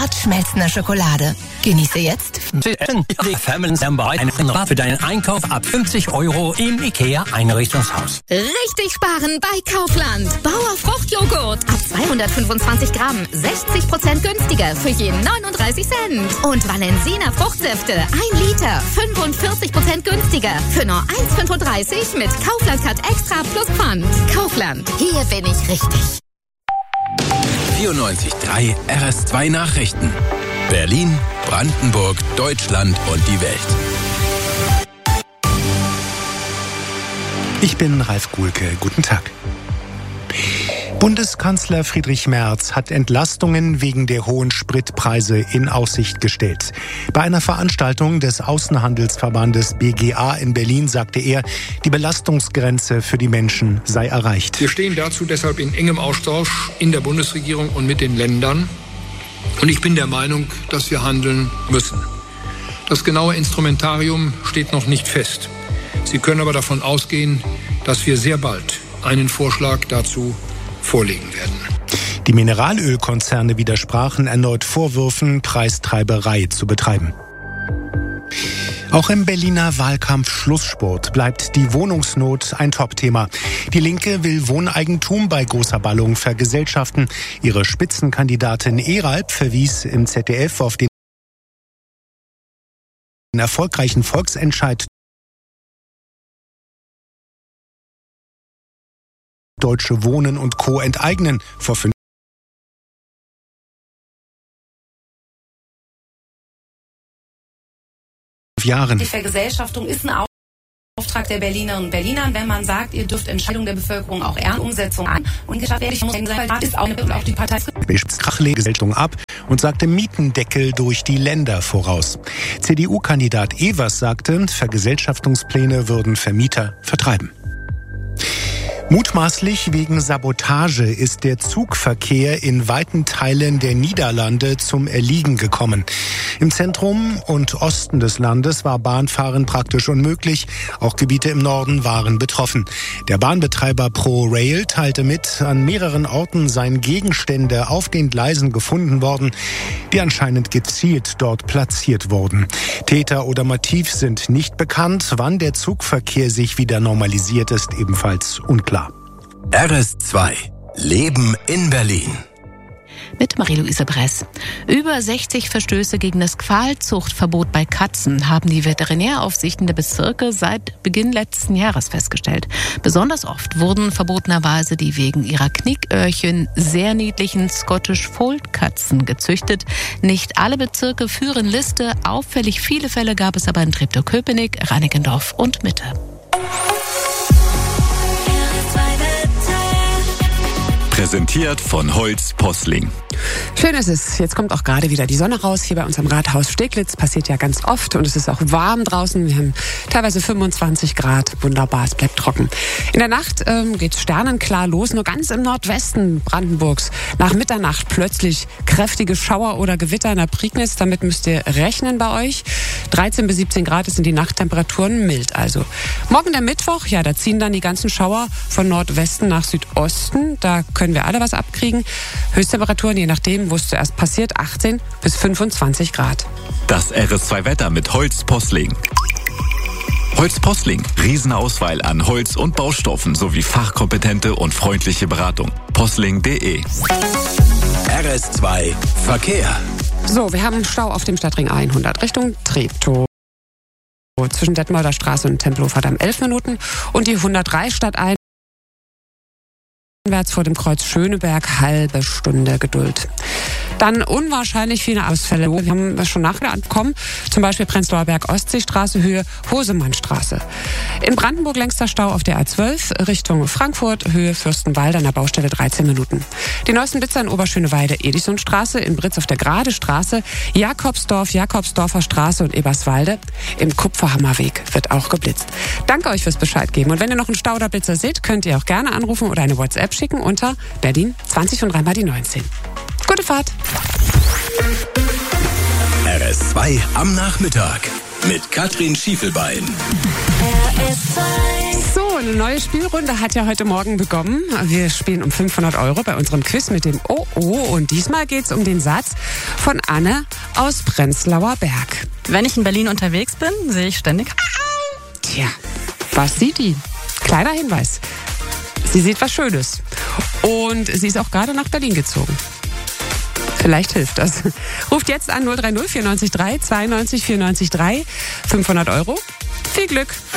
schmelzender Schokolade. Genieße jetzt für deinen Einkauf ab 50 € im IKEA-Einrichtungshaus. Richtig sparen bei Kaufland. Bauer Fruchtjoghurt ab 225 Gramm, 60% günstiger für jeden 39 Cent. Und Valensina Fruchtsäfte 1 Liter, 45% günstiger für nur 1,35 mit Kaufland Cut Extra plus Pfand. Kaufland, hier bin ich richtig. 94.3 RS2 Nachrichten. Berlin, Brandenburg, Deutschland und die Welt. Ich bin Ralf Guhlke. Guten Tag. Bundeskanzler Friedrich Merz hat Entlastungen wegen der hohen Spritpreise in Aussicht gestellt. Bei einer Veranstaltung des Außenhandelsverbandes BGA in Berlin sagte er, die Belastungsgrenze für die Menschen sei erreicht. Wir stehen dazu deshalb in engem Austausch in der Bundesregierung und mit den Ländern. Und ich bin der Meinung, dass wir handeln müssen. Das genaue Instrumentarium steht noch nicht fest. Sie können aber davon ausgehen, dass wir sehr bald einen Vorschlag dazu vorlegen werden. Die Mineralölkonzerne widersprachen erneut Vorwürfen, Preistreiberei zu betreiben. Auch im Berliner Wahlkampf-Schlussspurt bleibt die Wohnungsnot ein Topthema. Die Linke will Wohneigentum bei großer Ballung vergesellschaften. Ihre Spitzenkandidatin Eralp verwies im ZDF auf den erfolgreichen Volksentscheid Deutsche Wohnen und Co. enteignen vor 5 Jahren. Die Vergesellschaftung ist ein Auftrag der Berlinerinnen und Berliner. Wenn man sagt, ihr dürft Entscheidungen der Bevölkerung auch Umsetzung an und geschafft werden, ist auch die Partei Gesellschaftung ab und sagte Mietendeckel durch die Länder voraus. CDU-Kandidat Evers sagte, Vergesellschaftungspläne würden Vermieter vertreiben. Mutmaßlich wegen Sabotage ist der Zugverkehr in weiten Teilen der Niederlande zum Erliegen gekommen. Im Zentrum und Osten des Landes war Bahnfahren praktisch unmöglich. Auch Gebiete im Norden waren betroffen. Der Bahnbetreiber ProRail teilte mit, an mehreren Orten seien Gegenstände auf den Gleisen gefunden worden, die anscheinend gezielt dort platziert wurden. Täter oder Motiv sind nicht bekannt. Wann der Zugverkehr sich wieder normalisiert, ist ebenfalls unklar. RS2 Leben in Berlin. Mit Marie-Louise Bress. Über 60 Verstöße gegen das Qualzuchtverbot bei Katzen haben die Veterinäraufsichten der Bezirke seit Beginn letzten Jahres festgestellt. Besonders oft wurden verbotenerweise die wegen ihrer Knicköhrchen sehr niedlichen Scottish Fold Katzen gezüchtet. Nicht alle Bezirke führen Liste. Auffällig viele Fälle gab es aber in Treptow-Köpenick, Reinickendorf und Mitte. Präsentiert von Holz Posling. Schön ist es. Jetzt kommt auch gerade wieder die Sonne raus. Hier bei uns am Rathaus Steglitz passiert ja ganz oft. Und es ist auch warm draußen. Wir haben teilweise 25 Grad. Wunderbar, es bleibt trocken. In der Nacht geht es sternenklar los. Nur ganz im Nordwesten Brandenburgs. Nach Mitternacht plötzlich kräftige Schauer oder Gewitter in der Prignitz. Damit müsst ihr rechnen bei euch. 13 bis 17 Grad sind die Nachttemperaturen, mild also. Morgen der Mittwoch, ja, da ziehen dann die ganzen Schauer von Nordwesten nach Südosten. Da können wir alle was abkriegen. Höchsttemperaturen, je nachdem, wo es zuerst passiert, 18 bis 25 Grad. Das RS2 Wetter mit Holz Posling. Holz Posling. Riesenauswahl an Holz- und Baustoffen sowie fachkompetente und freundliche Beratung. Posling.de. RS2 Verkehr. So, wir haben Stau auf dem Stadtring A100 Richtung Treptow. Zwischen Detmolder Straße und Tempelhofer Damm 11 Minuten. Und die 103 stadteinwärts vor dem Kreuz Schöneberg halbe Stunde Geduld. Dann unwahrscheinlich viele Ausfälle. Wir haben schon nachgekommen. Zum Beispiel Prenzlauer Berg Ostseestraße, Höhe Hosemannstraße. In Brandenburg längster Stau auf der A12 Richtung Frankfurt, Höhe Fürstenwalde an der Baustelle 13 Minuten. Die neuesten Blitzer in Oberschöneweide, Edisonstraße, in Britz auf der Grade Straße, Jakobsdorf, Jakobsdorfer Straße und Eberswalde. Im Kupferhammerweg wird auch geblitzt. Danke euch fürs Bescheid geben. Und wenn ihr noch einen Stau oder Blitzer seht, könnt ihr auch gerne anrufen oder eine WhatsApp schicken unter Berlin 20 und 3 mal die 19. Gute Fahrt. RS2 am Nachmittag mit Katrin Schiefelbein. So, eine neue Spielrunde hat ja heute Morgen begonnen. Wir spielen um 500 € bei unserem Quiz mit dem OO. Und diesmal geht es um den Satz von Anne aus Prenzlauer Berg. Wenn ich in Berlin unterwegs bin, sehe ich ständig... Tja, was sieht die? Kleiner Hinweis. Sie sieht was Schönes. Und sie ist auch gerade nach Berlin gezogen. Vielleicht hilft das. Ruft jetzt an 030 94 3 92 94 3. 500 €. Viel Glück.